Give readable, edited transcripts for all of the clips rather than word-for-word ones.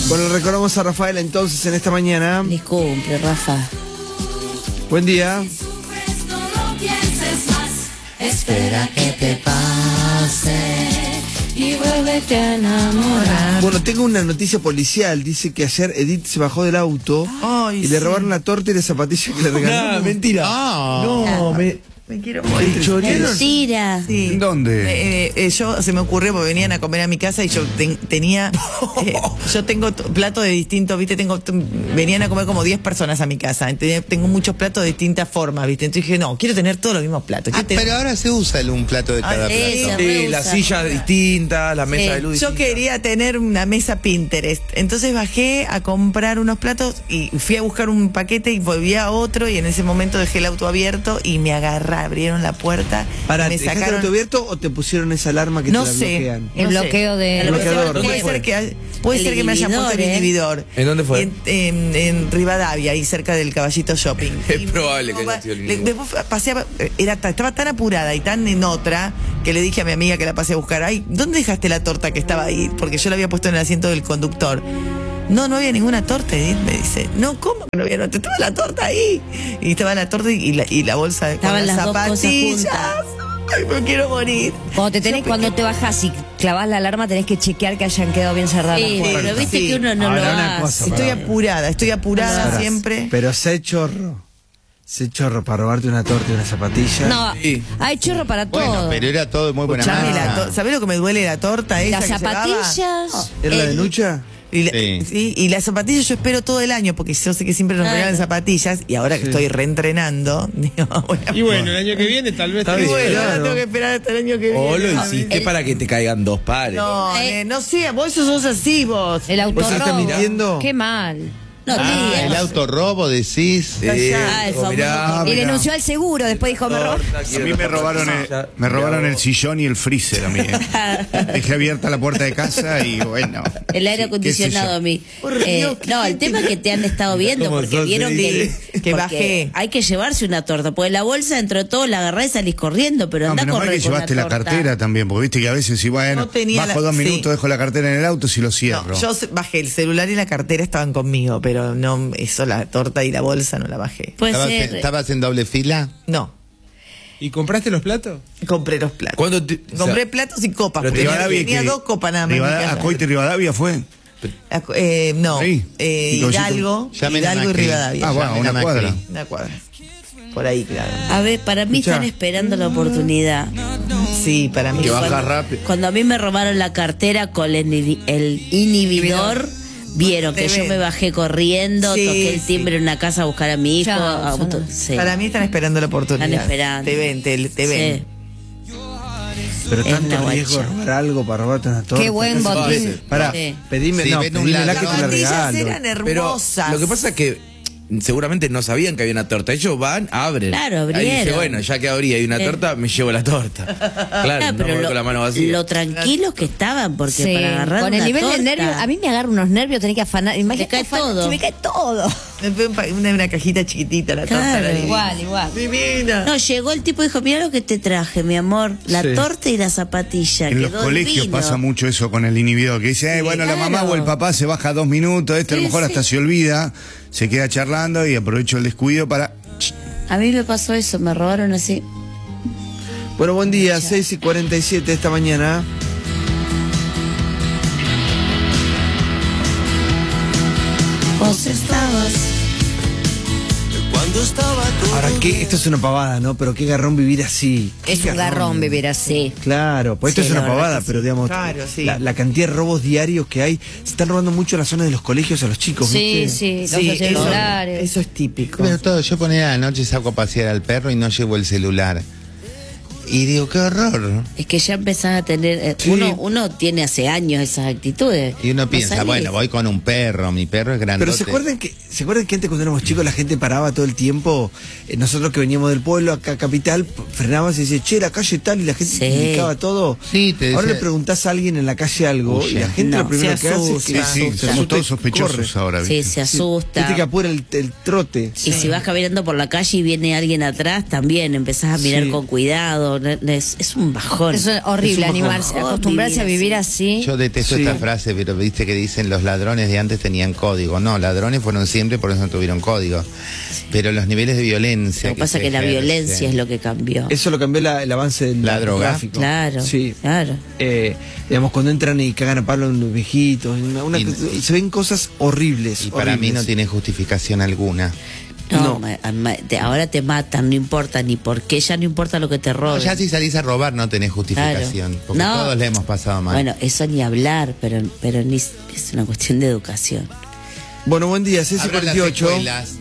Bueno, recordamos a Rafael entonces en esta mañana. Feliz cumple, Rafa. Buen día. Espera que te pase y vuélvete a enamorar. Bueno, tengo una noticia policial. Dice que ayer Edith se bajó del auto y le robaron la torta y la zapatilla que le regalaron. No, mentira. No, Me quiero morir. Mentira. Sí. ¿Dónde? Yo se me ocurrió porque venían a comer a mi casa y yo tenía yo tengo platos de distintos, ¿viste? Venían a comer como 10 personas a mi casa. Entonces, tengo muchos platos de distintas formas, ¿viste? Entonces dije, no, quiero tener todos los mismos platos. Pero ahora se usa un plato de cada eso. plato. Sí, las sillas distintas, la mesa de luz Yo distinta. quería tener una mesa Pinterest. Entonces bajé a comprar unos platos y fui a buscar un paquete y volví a otro y en ese momento dejé el auto abierto y me abrieron la puerta. Para, me ¿te dejaste el sacaron. auto abierto o te pusieron esa alarma que No te la sé. bloquean? El bloqueo de... El bloqueador. Puede ser que, puede El ser que me hayan puesto el inhibidor, inhibidor. ¿En dónde fue? En Rivadavia, ahí cerca del Caballito Shopping. Es Y probable que haya sido el inhibidor. Después paseaba, estaba tan apurada y tan en otra que le dije a mi amiga que la pasé a buscar, ay, ¿dónde dejaste la torta que estaba ahí? Porque yo la había puesto en el asiento del conductor. No había ninguna torta, Edith me dice. No, ¿cómo que no había? Estaba la torta ahí. Y estaba la torta y la bolsa con Estaban las las dos cosas zapatillas. juntas. Ay, me quiero morir. Cuando te bajas y clavas la alarma, tenés que chequear que hayan quedado bien cerradas Sí, las puertas. pero viste Sí. que uno no Ahora, lo una hace. cosa, Estoy apurada Pará. siempre. Pero sé chorro. Sé chorro para robarte una torta y una zapatilla. No, Sí. hay chorro para Bueno, todo. pero era todo de muy buena Escuchame, mano. ¿sabés lo que me duele la torta esa Las que llevaba? zapatillas. ¿Era la de Nucha? Y, Sí. sí, y las zapatillas yo espero todo el año porque yo sé que siempre nos Claro. regalan zapatillas y ahora que estoy reentrenando, digo, Y bueno, el año que viene tal vez. Está y bien. bueno, claro. ahora tengo que esperar hasta el año que O viene. lo hiciste para que te caigan dos pares. No, no sé, vos sos así vos. El ¿Vos estás autorrobo. mintiendo? Qué mal. No digas. El autorrobo, decís. Ah, el Dijo, mirá, famoso. Y mirá. denunció al seguro, después dijo, me robó. Torta, A quiero mí la me robaron, zapatilla. me robaron Mirá el vos. sillón y el freezer a mí. Dejé abierta la puerta de casa y bueno. El aire sí, acondicionado qué sé a mí. Por Dios, qué No, el gente. tema es que te han estado viendo ¿Cómo porque sos, vieron Edith? que Que porque bajé. hay que llevarse una torta, porque la bolsa dentro de todo la agarrás y salís corriendo, pero No, anda a menos mal correr que con llevaste la torta. cartera también, porque viste que a veces si bueno, No tenía bajo la- 2 minutos, sí. dejo la cartera en el auto si lo cierro. No, yo bajé el celular y la cartera estaban conmigo, pero no, eso, la torta y la bolsa no la bajé. Puede ¿Estabas, ser. estabas en doble fila? No, ¿Y compraste los platos? compré los platos. ¿Cuándo te- Compré o sea, platos y copas. pero porque Rivadavia, tenía ¿qué? 2 copas nada más. en mi casa. Acoite Rivadavia fue. No, Sí. ¿Y Caballito? Hidalgo, Llamen a Hidalgo y Macri. Rivadavia. Ah, bueno, Llamen a una cuadra. Macri. Una cuadra. Por ahí, claro. A ver, para mí Escuchá. están esperando la oportunidad. Sí, para mí. Que Cuando- baja rápido. Cuando a mí me robaron la cartera con el inhibidor, vieron que Te yo ven. me bajé corriendo, Sí, toqué el timbre en una casa a buscar a mi hijo. Chao, Sí. Para mí están esperando la oportunidad. Están esperando. Te ven, te ven. Sí. Pero Es tanto una riesgo de guacha. robar algo para robarte una torta. Qué buen Casi botín. que- Pará, Sí. pedime, Sí, no, ven un pedímela que te ladrón. la Las zapatillas regalo. eran Pero hermosas. lo que pasa es que seguramente no sabían que había una torta. Ellos van, abren. Claro, Ahí dice, abrieron. bueno, ya que abrí hay una torta, me llevo la torta. Claro, Ah, no me voy con la mano vacía. lo tranquilos que estaban, porque Sí, para agarrar con el una nivel torta, de nervios, a mí me agarra unos nervios, tenés que afanar. Imagínate cae todo. Se me cae todo. Me fue una cajita chiquitita la torta. Claro. era divina. Igual. Divina. No, llegó el tipo y dijo, mira lo que te traje, mi amor, la Sí. torta y la zapatilla. En los quedó colegios divino. pasa mucho eso con el inhibidor, que dice, bueno, la mamá claro. o el papá se baja 2 minutos, a lo Sí, mejor sí. hasta se olvida, se queda charlando y aprovecho el descuido para... A mí me pasó eso, me robaron así. Bueno, buen día, 6:47 esta mañana. Vos estabas. Ahora, ¿qué? Esto es una pavada, ¿no? Pero qué garrón vivir así. Qué Es un garrón vivir así. Claro, pues esto Sí, es una la verdad pavada, que pero digamos, Claro, sí. la cantidad de robos diarios que hay, se están robando mucho en la zona de los colegios a los chicos, Sí, ¿viste? sí, los Sí, celulares. eso es típico. Pero todo, yo ponía a la noche, saco a pasear al perro y no llevo el celular. Y digo, qué horror. Es que ya empezás a tener, Sí. uno tiene hace años esas actitudes. Y uno No piensa, salís. bueno, voy con un perro, mi perro es grandote. Pero ¿se acuerdan que antes cuando éramos chicos la gente paraba todo el tiempo? Nosotros que veníamos del pueblo acá a Capital, frenabas y decías, che, la calle tal, y la gente Sí. te indicaba todo. Sí, te Ahora decía- le preguntás a alguien en la calle algo y la gente No, lo primero se que hace es asusta. que Sí, se somos asusta todos y sospechosos corre. ahora, Sí, ¿viste? se asusta. Viste que apura el trote. Y si vas caminando por la calle y viene alguien atrás, también empezás a mirar Sí. con cuidado. es un bajón. Eso es horrible, Es un bajón. animarse, acostumbrarse a vivir así. Yo detesto Sí. esta frase, pero viste que dicen los ladrones de antes tenían código. No, ladrones fueron siempre, por eso no tuvieron código. Pero los niveles de violencia. Lo que pasa es que la violencia es lo que cambió. Eso lo cambió el avance del La droga. tráfico. Claro, Sí. claro. Digamos, cuando entran y cagan a palo en los viejitos, se ven cosas horribles. Y para mí no horribles. tiene justificación alguna. No. No, ahora te matan, no importa ni por qué, ya no importa lo que te No, roben. ya si salís a robar no tenés justificación. Claro. Porque No. todos le hemos pasado mal. Bueno, eso ni hablar, pero ni, es una cuestión de educación. Bueno, buen día, Abran las 6:48. escuelas.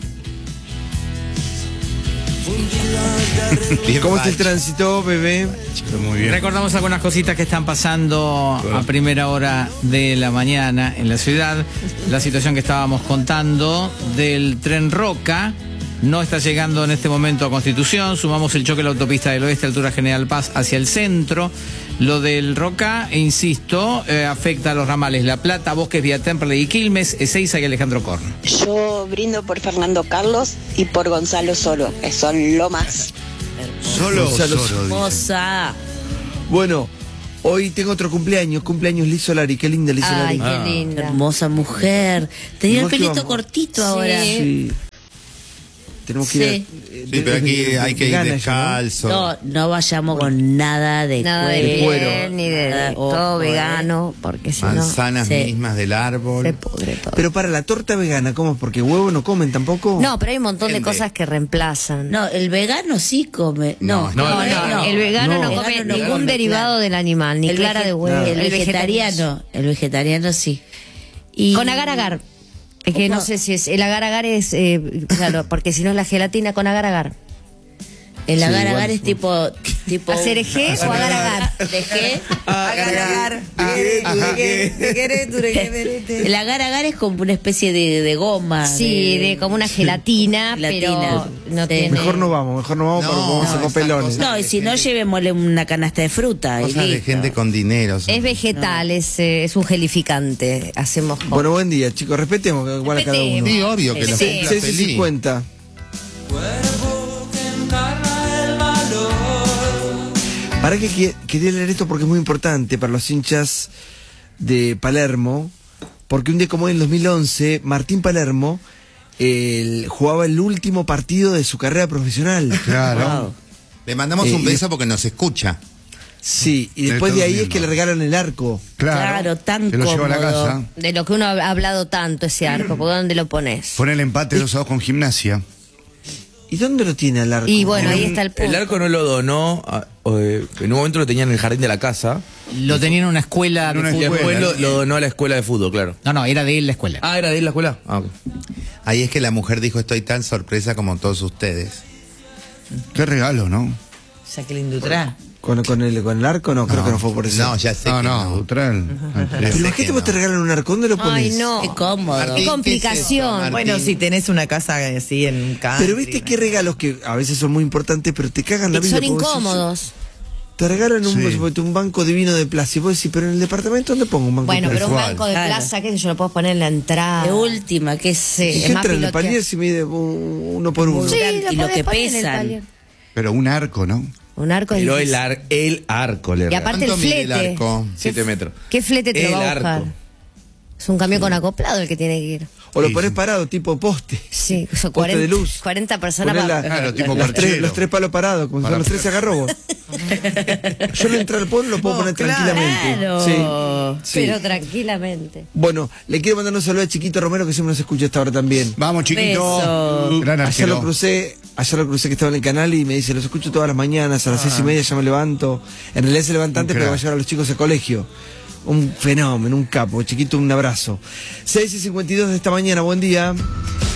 ¿Cómo está el tránsito, bebé? Muy bien. Recordamos algunas cositas que están pasando a primera hora de la mañana en la ciudad. La situación que estábamos contando del tren Roca no está llegando en este momento a Constitución. Sumamos el choque de la autopista del oeste, altura General Paz, hacia el centro. Lo del Roca, insisto, afecta a los ramales La Plata, Bosques, Vía Temperley y Quilmes, Ezeiza y Alejandro Korn. Yo brindo por Fernando Carlos y por Gonzalo Soro, que son lo más. Solo, Gonzalo solo, dice. Hermosa. Bueno, hoy tengo otro cumpleaños Liz Solari. Qué linda Liz Ay, Solari. qué linda. Hermosa mujer. Tenía el Vos que pelito vamos. cortito ahora. Sí. Tenemos que ir. Sí, pero aquí hay que ir vegana ella, descalzo. No vayamos con nada de Nada de cuero. piel, ni de Nada, todo ojo, vegano, porque si no Manzanas Sí. mismas del árbol. se pudre todo. Pero para la torta vegana, ¿cómo? Porque huevo no comen tampoco. No, pero hay un montón de Gente. cosas que reemplazan. No, el vegano sí come. No, No, El vegano no, No. come El vegano no ningún come, derivado claro. del animal, ni clara de huevo. El vegetariano sí. Y Con agar-agar. Es que ¿Cómo? no sé si es. El agar-agar es. Claro, porque si no es la gelatina con agar-agar. el Sí, agar-agar igual. es tipo ¿Hacer eje o agar-agar? ¿De qué? Agar-agar. El agar-agar es como una especie de goma. Sí, de como una gelatina, Gelatina. pero no Sí. tiene. Mejor no vamos porque vamos a hacer pelones. No, y si no, llevémosle una canasta de fruta. Y Cosas de listo. gente con dinero. son. Es vegetal, es un gelificante. Hacemos con- Bueno, buen día, chicos. Respetemos igual a cada uno. Sí, obvio que los Sí. cumpla 6:50. ¿Para qué quería leer esto? Porque es muy importante para los hinchas de Palermo. Porque un día como hoy, en 2011, Martín Palermo jugaba el último partido de su carrera profesional. Claro. Le mandamos un beso porque nos escucha. Sí, y De después de todos ahí es miembros. que le regalan el arco. Claro, tan Que lo lleva a la cómodo. casa. De lo que uno ha hablado tanto ese arco, ¿por dónde lo pones? Pone el empate 2-2 con Gimnasia. ¿Y dónde lo tiene el arco? Y bueno, ahí está el punto. El arco no lo donó, en un momento lo tenía en el jardín de la casa Lo tenía en una escuela En de una y fútbol. después lo donó a la escuela de fútbol, claro. No, era de él la escuela. Ah, ¿era de él la escuela? Ah, ok. Ahí es que la mujer dijo, estoy tan sorpresa como todos ustedes. Qué regalo, ¿no? Jacqueline Dutra. ¿Con el arco? No, creo que no fue por eso. No, ya sé No, que no, no. Neutral. Pero imagínate vos te regalan un arco, ¿dónde lo pones? Ay, no. Qué cómodo. Martín, Qué ¿qué complicación. es eso, Bueno, Martín? si tenés una casa así en un country. Pero viste qué regalos que a veces son muy importantes, pero te cagan la vida. Son porque vos decís, incómodos. Te regalan Sí. un banco divino de plaza. Y vos decís, pero en el departamento, ¿dónde pongo un banco Bueno, de pero plaza? un banco de Claro. plaza, que yo lo puedo poner en la entrada. De última, que Sí, ¿Y es qué más entra en el pilotear. palier si mide uno por uno? Sí, Y lo podés que poner en el pesan. palier. Pero un arco, ¿no? Un arco es Pero difícil. el arco le Y regaló. aparte el ¿Cuánto mide el flete. arco? 7 metros. ¿Qué flete te lo El va a buscar? arco. Es un camión con acoplado el que tiene que ir. O lo Sí, pones sí. parado, tipo poste. Sí, son Poste de 40, luz. 40 personas Poné para... Claro, tipo los, tres, perchero. los tres palos parados, como si Para- son los tres agarrobos. Yo le entro al pueblo lo puedo Oh, poner claro. tranquilamente. Claro. Sí, sí. Pero tranquilamente. Bueno, le quiero mandar un saludo a Chiquito Romero, que siempre nos escucha hasta ahora también. Vamos, chiquito. Beso. Gran Ayer lo arquero. crucé que estaba en el canal y me dice, los escucho todas las mañanas, a las 6:30 ya me levanto. En realidad se levanta antes, Un pero va a crack. llevar a los chicos al colegio. Un fenómeno, un capo, Chiquito, un abrazo. 6:52 de esta mañana, buen día.